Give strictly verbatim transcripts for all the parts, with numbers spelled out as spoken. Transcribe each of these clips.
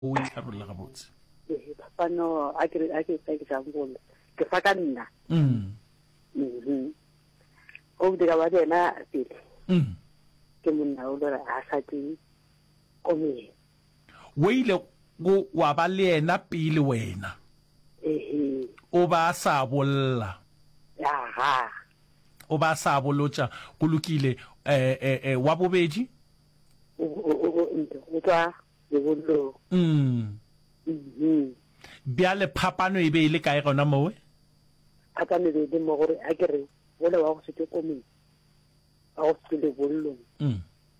o tlarolla ga botse eh fano a ke a ke tsa example ke fa ka nna mm mhm o dira ba dena pele mm ke monna o dira a sa ti komi o ile go wa ba le ena pele wena eh o ba sa bolla ya ha o ba sa bolotsa go lokile eh eh wa bobedi o o o twa le bollo mm mhm bia le phapano e be ile kae gona mowe a ka ne de mo gore a kere wole wa go se ke komi a go se le bollo mm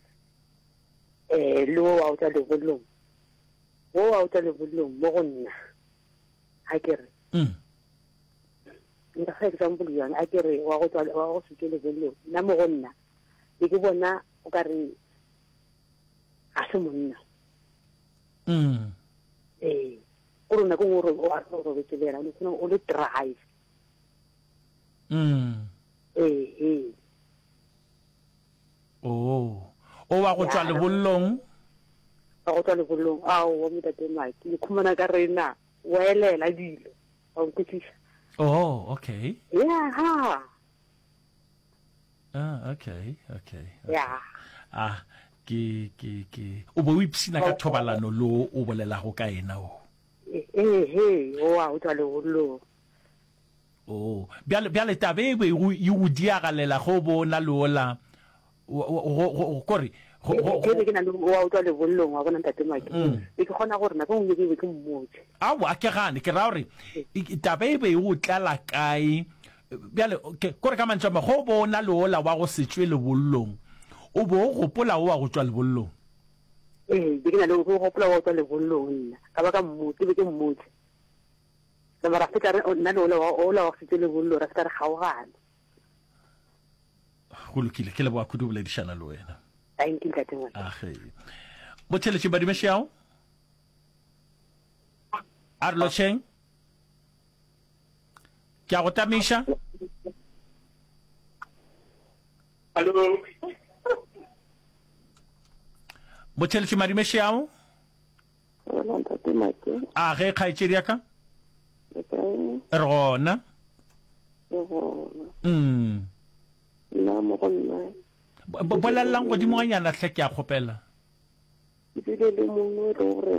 eh lo wa o tla le bollo wo wa o tla le bollo mo go nna a kere mm nka fa example yana a kere wa go tla wa go se ke le bollo na mo go nna e ke bona o ka re a se monna mm eh o rona go gore o a go be tselera o tsena o le drive mm eh eh oh o wa go tswa le bollong a go tswa le bollong a o mo tate mai ke khumana ka rena welela dilo a o kutisa oh okay yeah ha ah okay okay yeah ah ke ke ke o bo ipsina ka thobalano lo o bolela go ka ena o eh eh o wa o tswa le bollo oh bia bia le tabe be o o diagalela go bona lola o kore ke ke na le wa o tswa le bollo wa bona tate mai ke khona gore na go ngwe ke mmotse a wa ke gane ke ra gore tabe be o tlala kae bia le ke kore ka mantsa go bona lola wa go setswe le bollong o bo go pola o wa go tswa le bollong eh ke na le go gopola wa tswa le bollong nna ka ba ka mmotse be ke mmotse la mara feta re nna lo la o la wa setse le bollo ra feta re gaogana go lokile ke le bua kudu bole dishana le wena thank you tate ngwana a ge bo tshele tsheba di meshiao arlo cheng kya go tamisha Allô. bo tshele tsheba di meshiao wala tate mai a ge khaitshiria ka ke rona mm na mo gonna bola lang go di moanyana hle ke a khopela ke le le mongwe re gore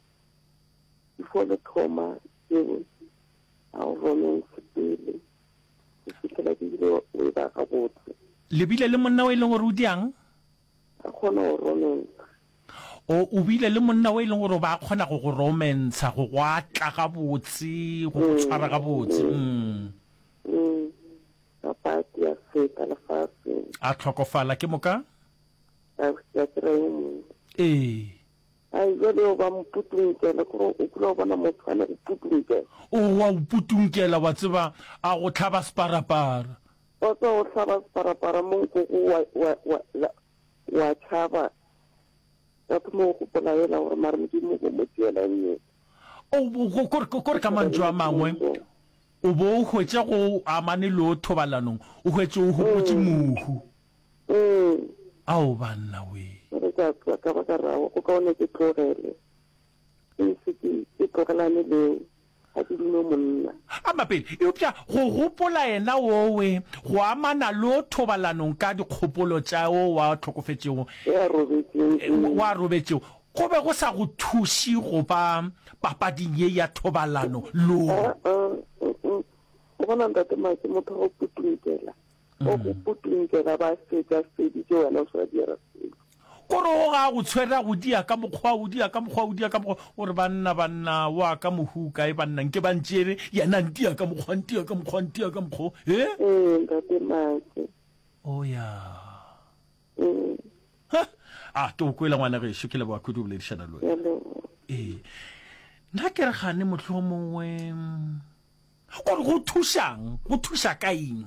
before the coma you a romance pele ke ke la dilo o ba ga botse le bile le monna o ileng gore o diang a khona o romance o o bile le monna o ileng gore ba khona go go romance go gwa tla ga botse go go tshwara ga botse mm mm ka pati ya feta la fase a tlhokofala ke moka a ya training eh ai jole o ba mputunkela ko o kula bona motho ana o putunkela o wa o putunkela wa tseba a go tlhaba sparapara o tlo o tlhaba sparapara mo go wa wa wa wa tshaba ka mo go pola yela gore mare modimo go mo tsela nnye o go kor kor ka mantswe a mangwe o bo o hwetša go amane lo thobalanong o hwetše o hopotse mohu mm ao banna we re ka ka ba ka rago go ka one ke tlogele e se ke ke tlogelane le a ke dino monna a mapele e upša go gopola ena wowe go amana lo thobalanong ka dikgopolo tša o wa tlhokofetšego ya robetseng wa robetšego go be go sa go thuši go ba papading ye ya thobalano lo o bona ntate maike motho go putunkela o go putunkela ba setša seditše wena o sa dira sedi kore o ga go tshwera go dia ka mokgwa o dia ka mokgwa o dia ka mokgwa gore banna banna wa ka mohuka e banna nke ba ntšere yena ntia ka mokgwa ntia ka mokgwa ntia ka mokgwa e eh ntate maike o ya mm a to kwela ngwana gešo ke le ba kudu bole dishana lo hello eh nna ke re gane motlho mongwe gore go thušang go thuša ka eng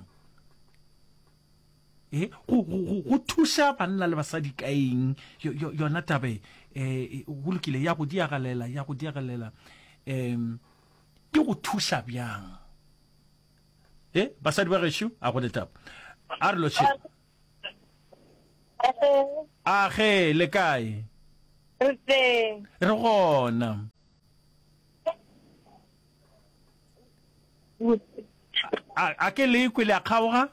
eh go go thuša banna le basadi ka eng yona tabe eh go lokile ya go diagalela ya go diagalela em ke go thuša bjang eh basadi ba gešo a go letap a re lo tšhe a ge le kae Re teng. Re gona. A a ke le kwele a kgaoga?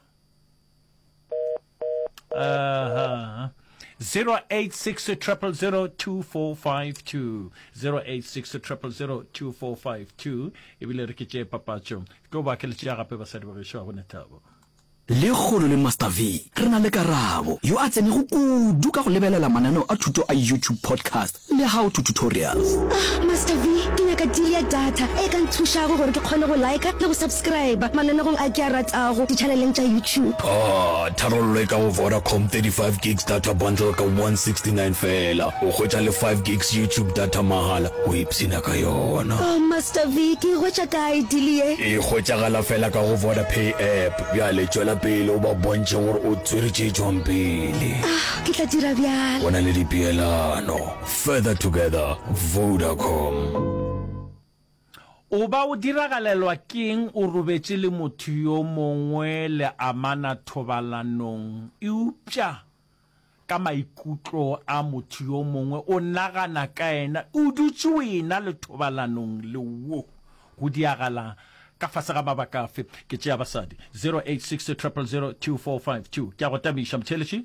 Uh-huh. zero eight six triple zero two four five two zero eight six triple zero two four five two ebile re ke tše papatšo ke ba ke le tšea gape basadi ba gešo a bone thabo le kgolo le Master V re na le karabo yo a tsene go kudu ka go lebelela mananeo a thuto a YouTube podcast le how to tutorials. Ah, Master V ke nyaka deal ya data e ka nthušago gore ke kgone go like le go subscribe mananeo a ke a ratago di-channeleng tša YouTube. Ah, tharollo e ka go Vodacom thirty-five gigs data bundle ka one sixty-nine fela o hwetša le five gigs YouTube data mahala o ipsina ka yona. Oh, Master V ke hwetša kae deal ye? E hwetšagala fela ka go Vodapay app bjale tšwela pele o ba bontše gore o tswere tše tšwang pele. Ah, ke tla dira bjalo. Bona le dipeelano. Further together, Vodacom. o ba o diragalelwa keng o robetse le motho yo mongwe le amana thobalanong eupša ka maikutlo a motho yo mongwe o nagana ka ena o dutse o ena le thobalanong le wo go diagala ka fase ga mabaka afe ke tšea basadi zero eight six triple zero two four five two ke a go tabiša motheleši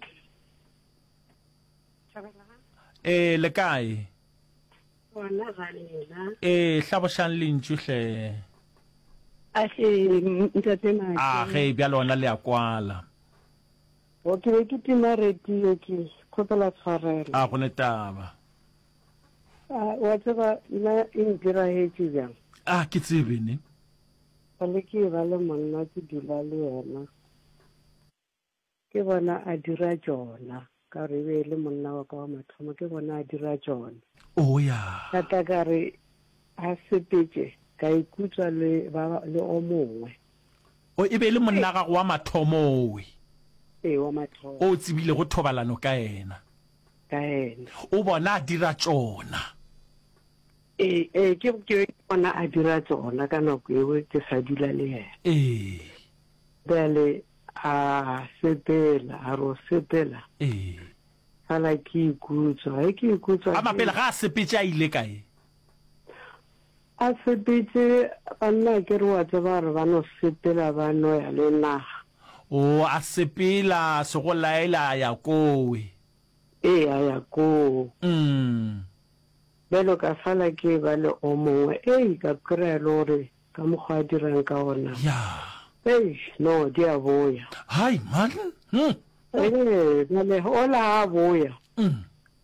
eh le kae Bona ganela. eh hlabošang lentšu hle A se ntate ma. a ge bja lona le a kwala O ke be ke tima radio ke khopela tshwarela. a go ne taba Ah, wa tseba nna e ntira hetše jang. a ke tsebe ne Ba le ke ba le monna ke dula le yena. Ke bona a dira jona. Ka re be le monna wa ka wa mathomo ke bona a dira jona. o ya Ka tla ka re a sepetse ka ikutlwa le ba le o mongwe. o e be le monna ga wa mathomo we E wa mathomo o tsebile go thobalano ka ena ka ena. o bona a dira tsona Eh eh ke ke bona a dira tsona ka nako eo ke sa dula le yena. eh Bele a sepela a ro sepela eh sala ke ikutswa e ke ikutswa a mapele ga a sepetse a ile kae a sepetse banna ke re wa tseba re ba no sepela ba no ya le naga o a sepela se go laela ya kowe e a ya ko mm belo ka sala ke ba le o mongwe e ka kry-a le gore ka mokgwa a dirang ka ona ya ei no di a boya hai man hm ee bale ola a boya mm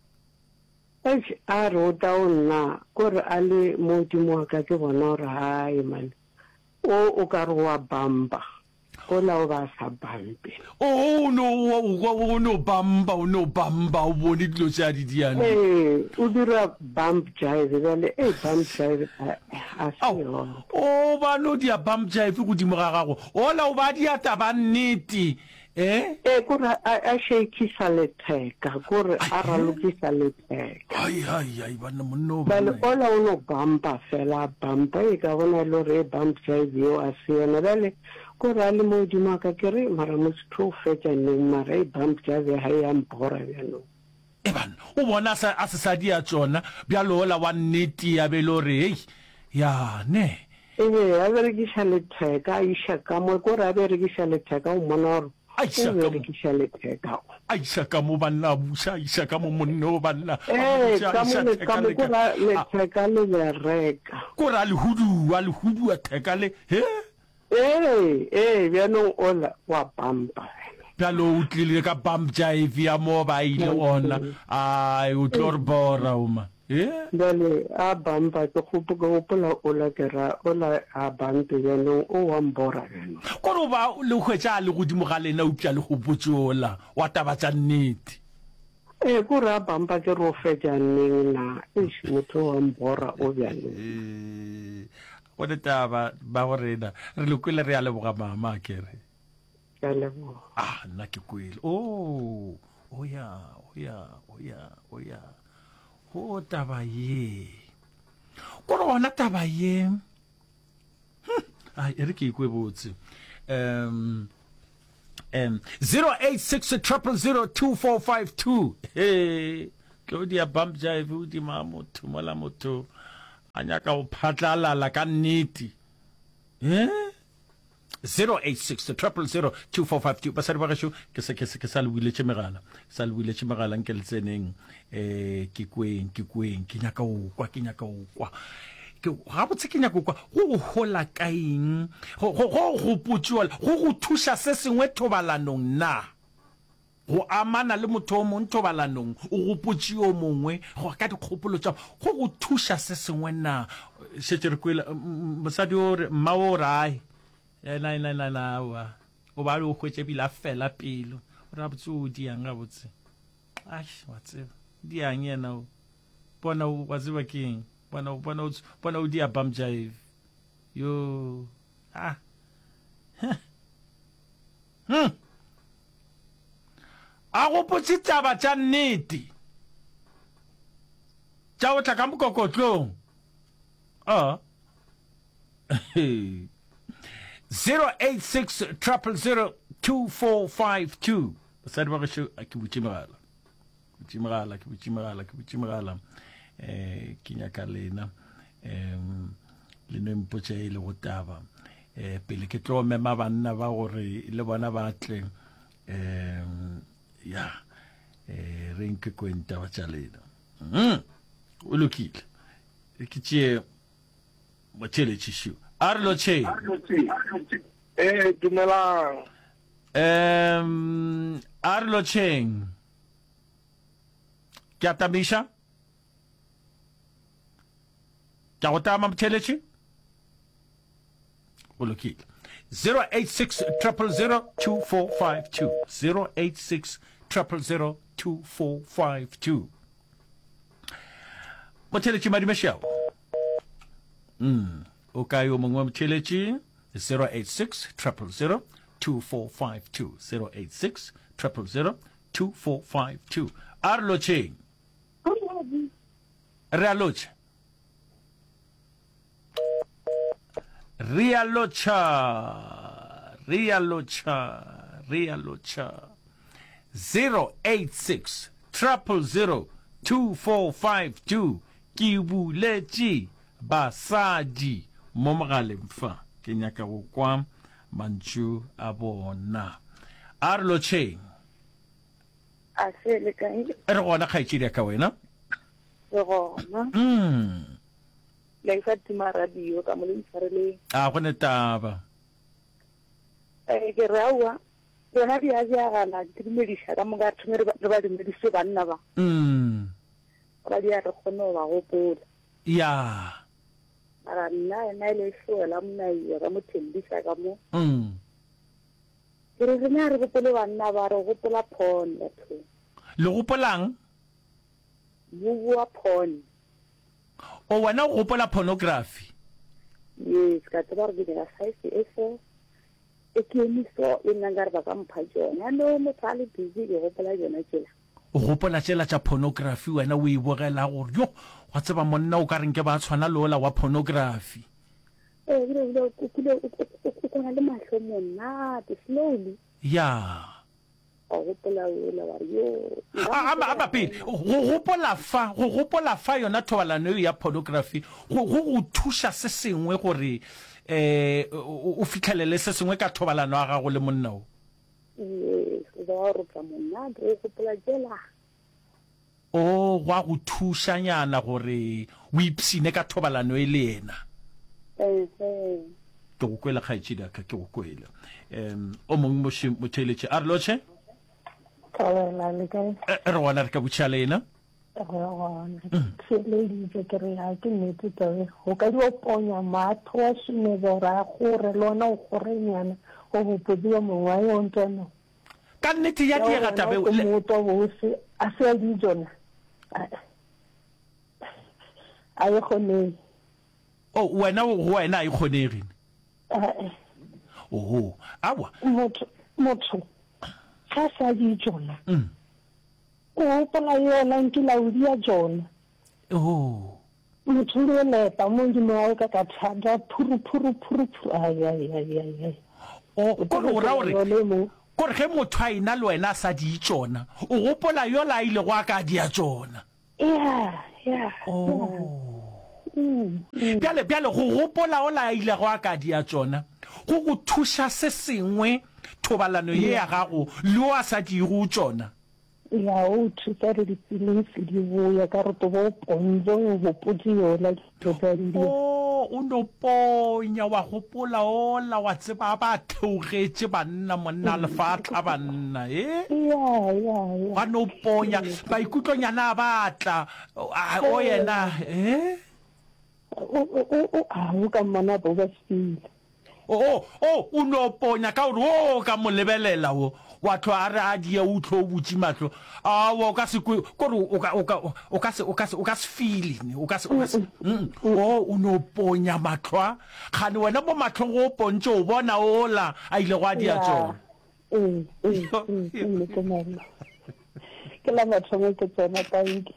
eish a re o ta o nna kore a le modimo wa ka ke bona gore hai man o o ka re wa bamba ola o ba sa bampe oh no o no bamba o no bamba o bone dilo tša di diane ee o dira bump jive bale e bump jive a se yona o ba no dia bump jive godimo ga gago ola o ba dia taba nnete eh e kore a shakisa letheka kore a ralokisa letheka ai ai ai bana monno bale ola o no bumpa fela bumpa e ka bona le re bump jive yo a se yona bale kore a le modimo ka kere mara motho o fetša neng mara e bump jive ha ya mpora bjano e ban o bona sa a se sa dia tsona bjalo ola wa nnete ya be lo re ei ya ne ebe a berekiša letheka a iša ka mo kore a berekiša letheka o mona gore a iša ka mo berekiša letheka a iša ka mo banna buša a iša ka mo monno banna ee ka mo le- ka mo kore letheka le bereka kore a lehudu a lehudu a theka le he ee ee bjanong ola wa bampa bjalo o tlile ka bump jive ya mo ba ile ona ai o tlo re bora oma eh bjale a bampa ke gopo ke gopola ola ke ra ola a bampe bjanong o wa mbora bjanong kore o ba le hwetša a le godimo ga lena upša le go potsola wa taba tša nnete ee kore a bampa ke re o fetša neng na eish motho wa mbora o bjanong eh o ne taba ba go rena re le kwele re ya leboga mama kere ka leboga ah nna ke kwele o o ya o ya o ya o ya o taba ye kore gona taba ye ai e re ke ikwe botse um um zero eight six triple zero two four five two hey ke o dia bump jive o di ma motho mola motho a nyaka o phatlalala ka nnete eh zero eight six zero zero two four five two basadi ba ga sho ke se ke se ke sa le wile tshemegala sa le wile tshemegala nke le tseneng eh ke kweng ke kweng ke nyaka o kwa ke nyaka o kwa ke ga botse ke nyaka o kwa go go hola kaeng go go go putswa go go thusha se sengwe thobalanong na go amana le motho o mong thobalanong o go putsi o mongwe go ka dikgopolo tsa go go thusha se sengwe na se tsere kwela mosadi o re mma o rai ya na na na na wa o ba lo khwetse bila fela pelo ra botse o di anga botse ai watse di anya na o bona o waziwa king bona bona bona o di abam jive yo ah hm a go potse taba tsa nnete tsa o tla ka mokokotlong ah zero eight six zero zero two four five two basadi ba go sho a ke butse megala butse megala ke butse megala ke butse megala eh ke nyaka lena em le no mpotse ile go taba eh pele ke tlo mema banna ba gore le bona ba tle em ya eh re nke kwenta ba tsa lena mm o lokile ke tsie mo tshele tshishu Arlo che eh dumelang um Arlo Cheng Kya tabisha Kya hota mam telechi Uluki zero eight six zero zero two four five two zero eight six zero zero two four five two Motelechi marimeshao Mm Okay, umangwa mchelechi zero eight six zero zero two four five two zero eight six zero zero two four five two Arlo Cheng Realocha Realocha Realocha Realocha zero eight six zero zero two four five two Kibulechi Basadi Momagale mfa ke nyaka go kwa manchu a bona Arlo Cheng a se le ka e re gona khaitshiri ka wena re gona mm le sa tima radio ka mo le ntshwarele a gone taba e ke rawa bona di a ja gala dimedisha ka mo ga thumere ba ba dimediso banna ba mm ba di a re kgono ba go pola ya ara nna na ile shola mna ya ga mothembisa ka mo mm ke re nna re bopele banna ba re gopola phone batho le gopolang mo bua phone o wena o gopola pornography yes ka tsaba re dira size e se e ke miso e nna ga re ba ka mpha jona no mo tsale busy go gopola jona tsela o gopola tsela tsa pornography wena o e bogela gore yo wa tseba monna o ka reng ke ba tshwana lola wa pornography eh re re ku ku ku ku na le mahlo monna te slowly ya o gopola ola wa yo ama ama pele go gopola fa go gopola fa yona thobalano ya pornography go go thusha se sengwe gore eh o fitlhelele se sengwe ka thobalano ga go le monna o yes ba ro tla monna re gopola jela o wa go thusha nyana gore o ipsine ka thobalano e le ena eh eh ke go kwela khaitshida ka ke go kwela em o mong mo shi mo theletse Arloche ka la le ka re wona re ka butšhalena re gona se le di ke re ha ke nete tse go ka di oponya matho wa sine bora gore lona o gore nyana go go podiwa mongwa yo ntona ka nnete ya di ga tabe o mo to bo se a se di jona a ye khone o wena o wena a ikhonegile eh oh awa motho motho sa sa di jona mm o pola yo la nkila o dia jona oh motho le le ta mo di mo ka ka thanda phuru phuru phuru ay ay ay ay o ko go ra ore gore ge motho a ina le wena sa di tsona o gopola yo la ile go ka dia tsona yeah yeah oh Mm, mm. bjale bjale go gopola o la ile go aka dia tsona go go thusha se sengwe thobalano ye ya gago le o a sa di go tsona ya o thusa re di feelings di boya ka re to bo ponzo go pudio la totally o o no ponya wa gopola o la wa tseba ba theogetse banna monna le fatla banna eh ya ya wa no ponya ba ikutlonyana batla o yena eh o o o a o ka mana bo ba feel oh oh o no ponya ka o ka mo lebelela o wa tloa re a die o tlo butsi matlo a o ka se ko o ka o ka o ka se o ka se o ka se feeling o ka se o o no ponya matlo ga ne wena bo matlo go pontse o bona ola a ile go a dia tsona mm mm mm ke la matlo ke tsona thank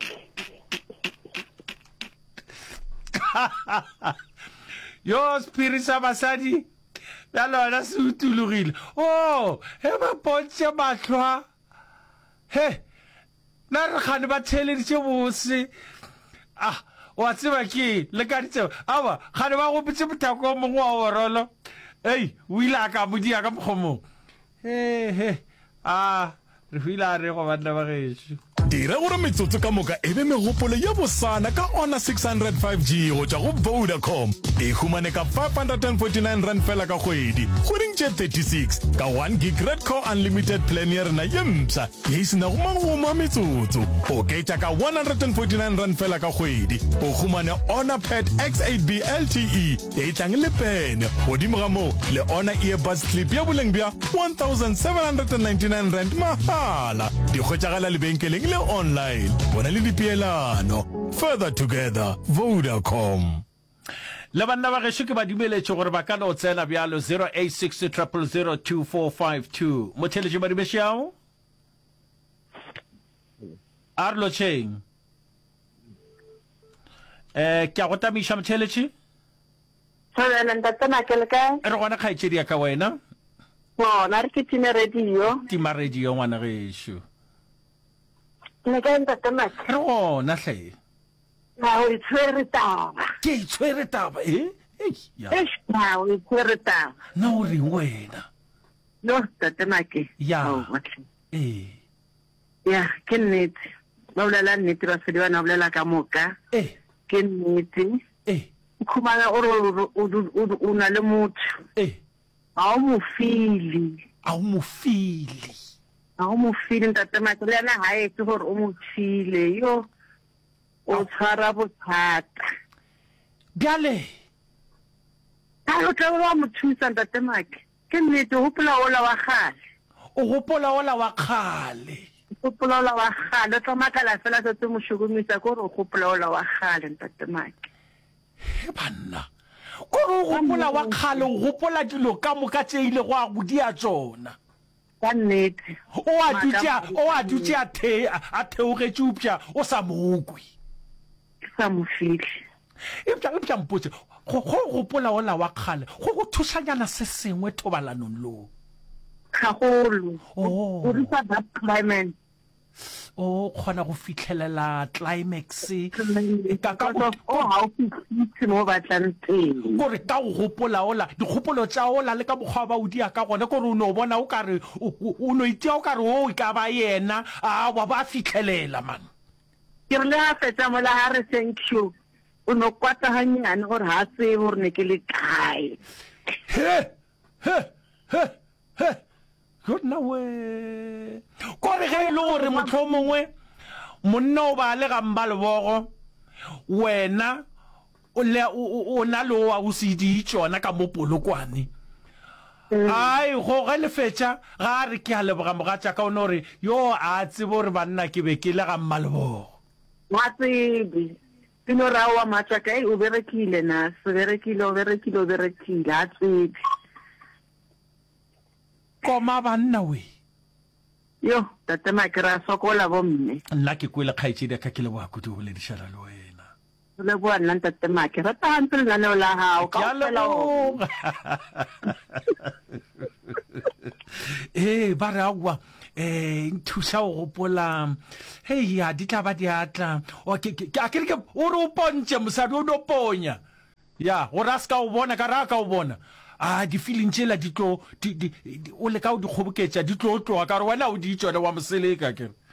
yo spirit sa basadi ya lona se utulugile oh he ba pontshe matlwa he na re gane ba theleditse bose ah wa tseba ke le ka ditse awa gane ba go botse botako mongwe wa orolo ei o ile ka modia ka mkhomo he he ah re fila re go bana ba gesho dira gore metsotso ka moka e be megopolo ya bosana ka ona six oh five G go tša go Vodacom e humane ka five hundred forty-nine rand fela ka kgwedi kgweding tše thirty-six ka one gig red core unlimited plan ya rena ye mpša ye e sena go mangoma metsotso o ketša ka one hundred forty-nine rand fela ka kgwedi o humane ona pad X eight B L T E ye e tlang le pene godimo ga moo le ona earbuds clip ya boleng bja one thousand seven hundred ninety-nine rand mahala di kgwetšagala lebenkeleng le online bona le dipeelano further together Vodacom le banna ba gesho ke ba dumeletse gore ba ka no tsena bjalo zero eight six zero zero zero two four five two motheletše ba dimešao arlo cheng eh ke a go tamiša motheletše Sana ndata makele ka re gona kgaetšedi ya ka wena bona re ke tine radio tima radio ngwana gesho ne ka ndata makele re gona hle na o itshwere taba ke itshwere taba eh eh ya eh na o itshwere taba na o reng wena no ndata makele ya eh ya ke nnete ba bolela nnete ba sedi bana bolela ka moka eh ke nnete eh khumana o o na le motho eh a o mo fili a o mo fili a o mo fili ndata makele le na ha etse gore o mo file yo o tshwara bothata bjale a o tla wa mo thusa ndata makele ke nnete o gopola ola wa gale o gopola ola wa kgale o gopola ola wa gale tla makala fela se tse mo shugumisa gore o gopola ola wa gale ndata makele he banna gore o gopola wa kgale o gopola dilo ka moka tše ile go a go dia tsona ka nnete o a dutša o a dutša a the a theogetše upša o sa mokwe sa mo fili epša epša mpotse go go gopola ola wa kgale go go thušanyana se sengwe thobalanong lo gagolo Oh. o re sa that climate o kgona go fitlhelela climax ka ka because of o ha o fitlhitse mo batlang teng gore ka go gopola ola dikgopolo tša ola le ka mokgwa ba o dia ka gona gore o no bona o kare o no itia o kare o ka ba yena a wa ba fitlhelela man ke re le ha fetsa mola ha re thank you o no kwata hanyane gore ha se gore ne ke le kae he he he he gona we gore ge e le gore motlho mongwe monna o ba le gamba le bogo wena o le o na le wa o se di tsona ka mo polokwane ai go ge le fetša ga re ke a leboga moga tša ka o no re yo a tsebo re banna ke be ke le gamba le bogo wa tsebe pino ra wa matsa kae o berekile na se berekile o berekile o berekile a tsebe koma banna we yo tata makera sokola bomme nna ke kwele kgaetšedi ka ke leboga kudu go ledišana le wena le bua nna tata makera ta ntse le nane la hao ke a leboga eh ba re awa eh nthusa go gopola hey ya di tla ba di atla o ke ke a ke ke o re o pontse mosadi o no ponya ya o raska o bona ka raka o bona ah di feeling tsela di tlo o le ka o di kgoboketša di tlo tloa ka re wena o di itšona wa moseleka ke